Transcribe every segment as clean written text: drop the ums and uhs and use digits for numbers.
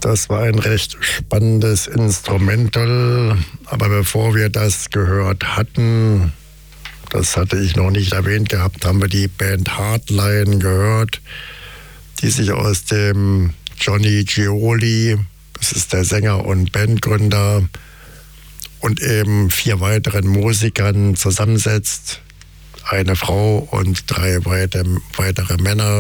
Das war ein recht spannendes Instrumental, aber bevor wir das gehört hatten, das hatte ich noch nicht erwähnt gehabt, haben wir die Band Hardline gehört, die sich aus dem Johnny Gioli, das ist der Sänger und Bandgründer, und eben 4 weiteren Musikern zusammensetzt. Eine Frau und 3 weitere Männer.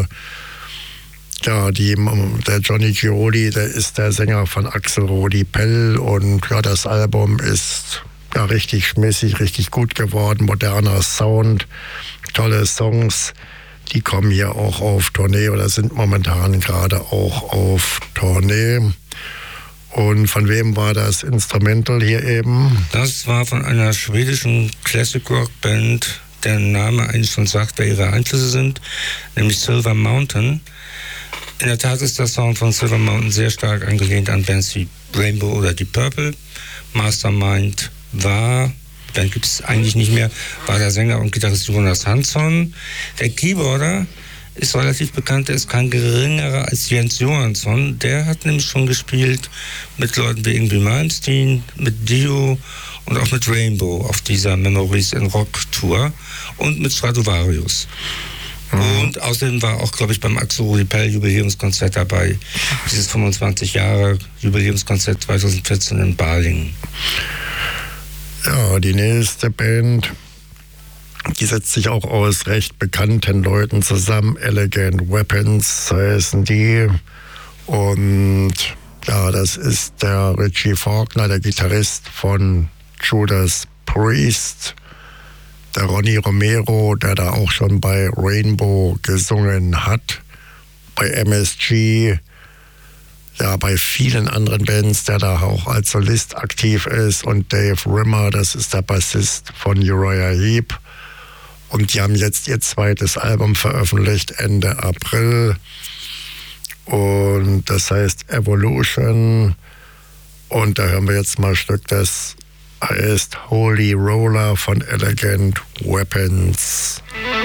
Ja, der Johnny Gioli, der ist der Sänger von Axel Rudi Pell, und ja, das Album ist ja richtig schmissig, richtig gut geworden, moderner Sound, tolle Songs. Die kommen hier auch auf Tournee oder sind momentan gerade auch auf Tournee. Und von wem war das Instrumental hier eben? Das war von einer schwedischen Classic Rock Band, deren Name eigentlich schon sagt, wer ihre Einflüsse sind, nämlich Silver Mountain. In der Tat ist der Sound von Silver Mountain sehr stark angelehnt an Bands wie Rainbow oder Deep Purple. Mastermind war, dann gibt es eigentlich nicht mehr, war der Sänger und Gitarrist Jonas Hansson. Der Keyboarder ist relativ bekannt, der ist kein geringerer als Jens Johansson. Der hat nämlich schon gespielt mit Leuten wie Yngwie Malmsteen, mit Dio und auch mit Rainbow auf dieser Memories in Rock Tour und mit Stratovarius. Und außerdem war auch, glaube ich, beim Axel Rudi Pell Jubiläumskonzert dabei. Dieses 25 Jahre Jubiläumskonzert 2014 in Balingen. Ja, die nächste Band, die setzt sich auch aus recht bekannten Leuten zusammen. Elegant Weapons heißen die. Und ja, das ist der Richie Faulkner, der Gitarrist von Judas Priest. Der Ronny Romero, der da auch schon bei Rainbow gesungen hat. Bei MSG, ja, bei vielen anderen Bands, der da auch als Solist aktiv ist. Und Dave Rimmer, das ist der Bassist von Uriah Heep. Und die haben jetzt ihr zweites Album veröffentlicht, Ende April. Und das heißt Evolution. Und da hören wir jetzt mal ein Stück, das heißt Holy Roller von Elegant Weapons.